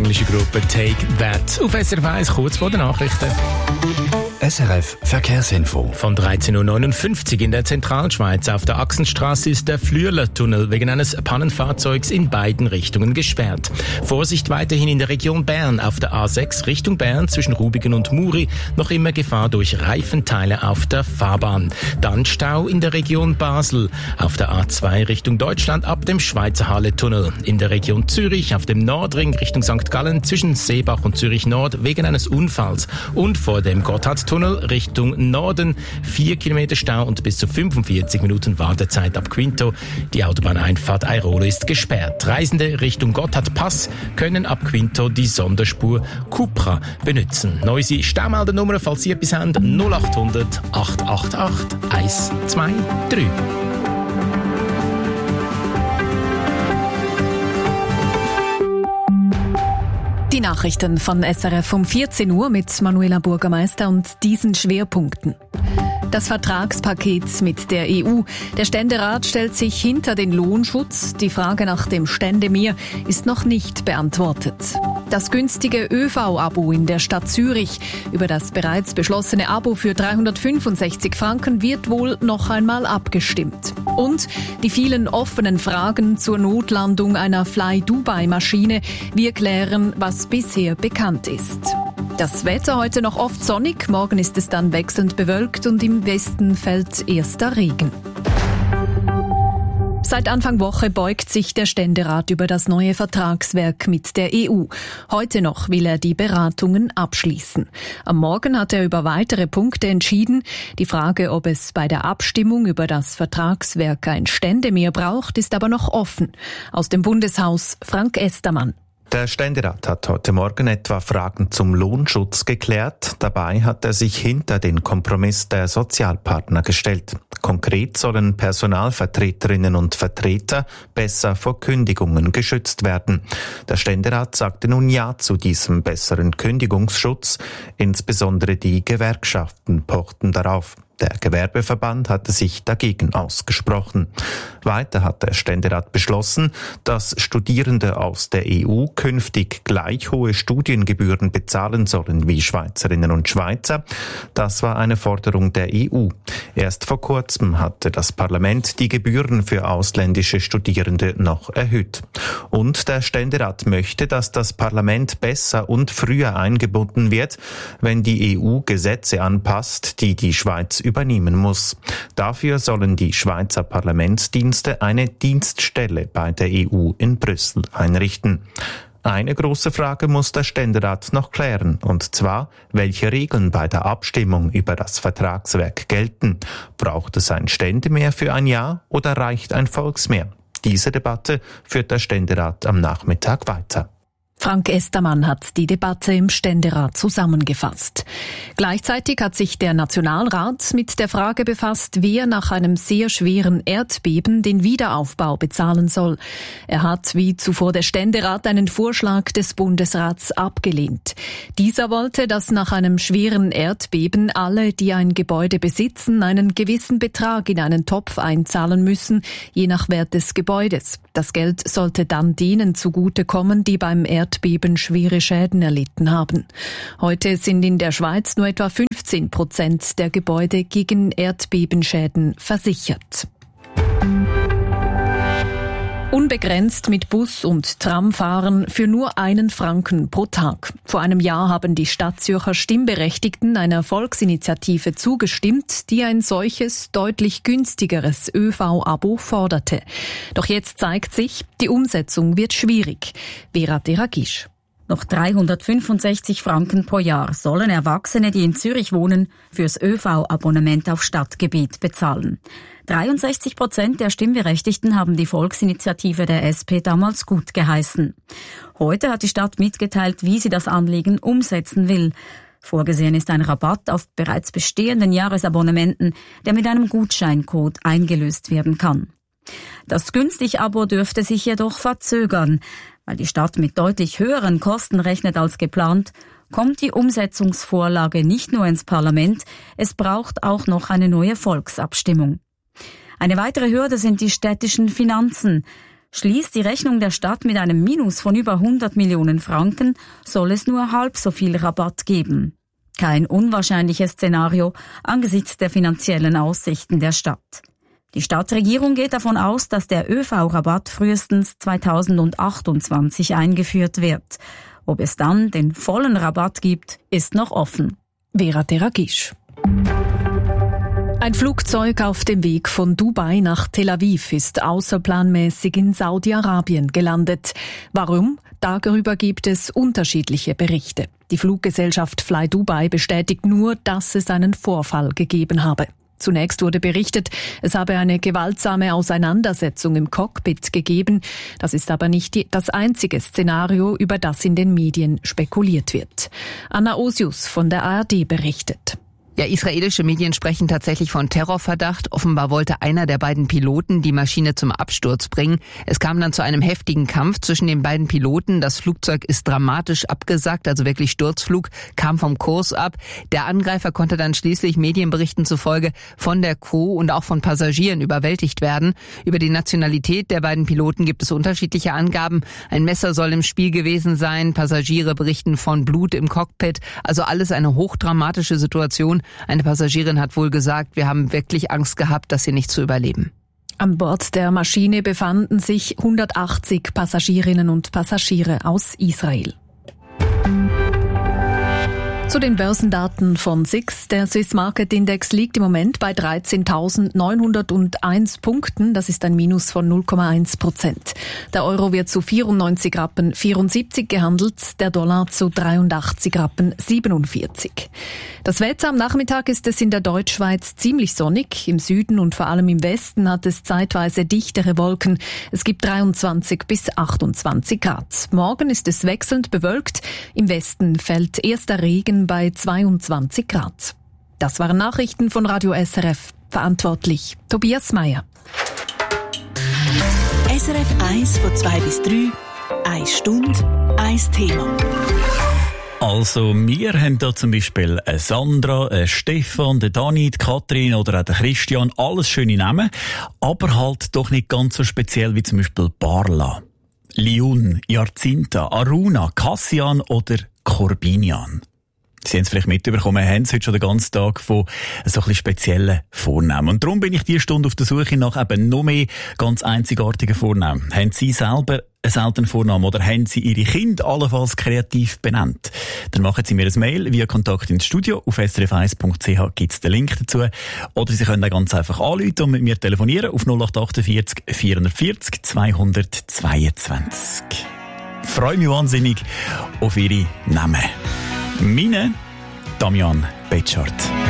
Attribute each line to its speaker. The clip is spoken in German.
Speaker 1: englische Gruppe Take That. Auf SRF 1 kurz vor den Nachrichten.
Speaker 2: SRF Verkehrsinfo.
Speaker 1: Von 13.59 Uhr in der Zentralschweiz auf der Achsenstraße ist der Flürler-Tunnel wegen eines Pannenfahrzeugs in beiden Richtungen gesperrt. Vorsicht weiterhin in der Region Bern auf der A6 Richtung Bern zwischen Rubigen und Muri. Noch immer Gefahr durch Reifenteile auf der Fahrbahn. Dann Stau in der Region Basel. Auf der A2 Richtung Deutschland ab dem Schweizer Halle-Tunnel. In der Region Zürich auf dem Nordring Richtung St. Gallen zwischen Seebach und Zürich Nord wegen eines Unfalls. Und vor dem Gotthardtunnel Richtung Norden 4 Kilometer Stau und bis zu 45 Minuten Wartezeit ab Quinto. Die Autobahneinfahrt Airolo ist gesperrt. Reisende Richtung Gotthardpass können ab Quinto die Sonderspur Cupra benutzen. Neue Staumeldernummer, falls Sie etwas haben, 0800 888 123.
Speaker 3: Die Nachrichten von SRF um 14 Uhr mit Manuela Bürgermeister und diesen Schwerpunkten. Das Vertragspaket mit der EU. Der Ständerat stellt sich hinter den Lohnschutz. Die Frage nach dem Ständemeer ist noch nicht beantwortet. Das günstige ÖV-Abo in der Stadt Zürich. Über das bereits beschlossene Abo für 365 Franken wird wohl noch einmal abgestimmt. Und die vielen offenen Fragen zur Notlandung einer Fly-Dubai-Maschine. Wir klären, was bisher bekannt ist. Das Wetter heute noch oft sonnig, morgen ist es dann wechselnd bewölkt und im Westen fällt erster Regen. Seit Anfang Woche beugt sich der Ständerat über das neue Vertragswerk mit der EU. Heute noch will er die Beratungen abschließen. Am Morgen hat er über weitere Punkte entschieden. Die Frage, ob es bei der Abstimmung über das Vertragswerk ein Ständemeer braucht, ist aber noch offen. Aus dem Bundeshaus Frank Estermann.
Speaker 4: Der Ständerat hat heute Morgen etwa Fragen zum Lohnschutz geklärt. Dabei hat er sich hinter den Kompromiss der Sozialpartner gestellt. Konkret sollen Personalvertreterinnen und Vertreter besser vor Kündigungen geschützt werden. Der Ständerat sagte nun Ja zu diesem besseren Kündigungsschutz. Insbesondere die Gewerkschaften pochten darauf. Der Gewerbeverband hatte sich dagegen ausgesprochen. Weiter hat der Ständerat beschlossen, dass Studierende aus der EU künftig gleich hohe Studiengebühren bezahlen sollen wie Schweizerinnen und Schweizer. Das war eine Forderung der EU. Erst vor kurzem hatte das Parlament die Gebühren für ausländische Studierende noch erhöht. Und der Ständerat möchte, dass das Parlament besser und früher eingebunden wird, wenn die EU Gesetze anpasst, die die Schweiz übernehmen muss. Dafür sollen die Schweizer Parlamentsdienste eine Dienststelle bei der EU in Brüssel einrichten. Eine große Frage muss der Ständerat noch klären, und zwar, welche Regeln bei der Abstimmung über das Vertragswerk gelten. Braucht es ein Ständemehr für ein Jahr oder reicht ein Volksmehr? Diese Debatte führt der Ständerat am Nachmittag weiter.
Speaker 3: Frank Estermann hat die Debatte im Ständerat zusammengefasst. Gleichzeitig hat sich der Nationalrat mit der Frage befasst, wer nach einem sehr schweren Erdbeben den Wiederaufbau bezahlen soll. Er hat, wie zuvor der Ständerat, einen Vorschlag des Bundesrats abgelehnt. Dieser wollte, dass nach einem schweren Erdbeben alle, die ein Gebäude besitzen, einen gewissen Betrag in einen Topf einzahlen müssen, je nach Wert des Gebäudes. Das Geld sollte dann denen zugutekommen, die beim Erdbeben schwere Schäden erlitten haben. Heute sind in der Schweiz nur etwa 15% der Gebäude gegen Erdbebenschäden versichert. Unbegrenzt mit Bus und Tram fahren für nur 1 Franken pro Tag. Vor einem Jahr haben die Stadtzürcher Stimmberechtigten einer Volksinitiative zugestimmt, die ein solches, deutlich günstigeres ÖV-Abo forderte. Doch jetzt zeigt sich, die Umsetzung wird schwierig. Vera Deragisch.
Speaker 5: Noch 365 Franken pro Jahr sollen Erwachsene, die in Zürich wohnen, fürs ÖV-Abonnement auf Stadtgebiet bezahlen. 63% der Stimmberechtigten haben die Volksinitiative der SP damals gut geheißen. Heute hat die Stadt mitgeteilt, wie sie das Anliegen umsetzen will. Vorgesehen ist ein Rabatt auf bereits bestehenden Jahresabonnementen, der mit einem Gutscheincode eingelöst werden kann. Das Günstig-Abo dürfte sich jedoch verzögern. Weil die Stadt mit deutlich höheren Kosten rechnet als geplant, kommt die Umsetzungsvorlage nicht nur ins Parlament, es braucht auch noch eine neue Volksabstimmung. Eine weitere Hürde sind die städtischen Finanzen. Schließt die Rechnung der Stadt mit einem Minus von über 100 Millionen Franken, soll es nur halb so viel Rabatt geben. Kein unwahrscheinliches Szenario angesichts der finanziellen Aussichten der Stadt. Die Stadtregierung geht davon aus, dass der ÖV-Rabatt frühestens 2028 eingeführt wird. Ob es dann den vollen Rabatt gibt, ist noch offen.
Speaker 3: Vera Teragisch. Ein Flugzeug auf dem Weg von Dubai nach Tel Aviv ist außerplanmäßig in Saudi-Arabien gelandet. Warum? Darüber gibt es unterschiedliche Berichte. Die Fluggesellschaft Fly Dubai bestätigt nur, dass es einen Vorfall gegeben habe. Zunächst wurde berichtet, es habe eine gewaltsame Auseinandersetzung im Cockpit gegeben. Das ist aber nicht das einzige Szenario, über das in den Medien spekuliert wird. Anna Osius von der ARD berichtet.
Speaker 6: Ja, israelische Medien sprechen tatsächlich von Terrorverdacht. Offenbar wollte einer der beiden Piloten die Maschine zum Absturz bringen. Es kam dann zu einem heftigen Kampf zwischen den beiden Piloten. Das Flugzeug ist dramatisch abgesackt, also wirklich Sturzflug, kam vom Kurs ab. Der Angreifer konnte dann schließlich Medienberichten zufolge von der Crew und auch von Passagieren überwältigt werden. Über die Nationalität der beiden Piloten gibt es unterschiedliche Angaben. Ein Messer soll im Spiel gewesen sein. Passagiere berichten von Blut im Cockpit. Also alles eine hochdramatische Situation. Eine Passagierin hat wohl gesagt, wir haben wirklich Angst gehabt, das hier nicht zu überleben.
Speaker 3: An Bord der Maschine befanden sich 180 Passagierinnen und Passagiere aus Israel. Zu den Börsendaten von SIX. Der Swiss Market Index liegt im Moment bei 13.901 Punkten. Das ist ein Minus von 0,1%. Der Euro wird zu 94,74 Rappen gehandelt, der Dollar zu 83,47 Rappen. Das Wetter am Nachmittag ist es in der Deutschschweiz ziemlich sonnig. Im Süden und vor allem im Westen hat es zeitweise dichtere Wolken. Es gibt 23 bis 28 Grad. Morgen ist es wechselnd bewölkt. Im Westen fällt erster Regen bei 22 Grad. Das waren Nachrichten von Radio SRF. Verantwortlich Tobias Meyer.
Speaker 7: SRF 1 von 2 bis 3, 1 Stunde, 1 Thema.
Speaker 8: Also, wir haben da zum Beispiel eine Sandra, eine Stefan, den Dani, die Katrin oder auch den Christian. Alles schöne Namen, aber halt doch nicht ganz so speziell wie zum Beispiel Barla, Liun, Jacinta, Aruna, Cassian oder Corbinian. Sie haben es vielleicht mitbekommen, haben Sie heute schon den ganzen Tag von so ein bisschen speziellen Vornamen. Und darum bin ich diese Stunde auf der Suche nach eben noch mehr ganz einzigartigen Vornamen. Haben Sie selber einen seltenen Vornamen oder haben Sie Ihre Kinder allenfalls kreativ benannt? Dann machen Sie mir ein Mail via Kontakt ins Studio. Auf srf1.ch gibt es den Link dazu. Oder Sie können auch ganz einfach anrufen und mit mir telefonieren auf 0848 440 222. Ich freue mich wahnsinnig auf Ihre Namen. Meine Damian Betschart.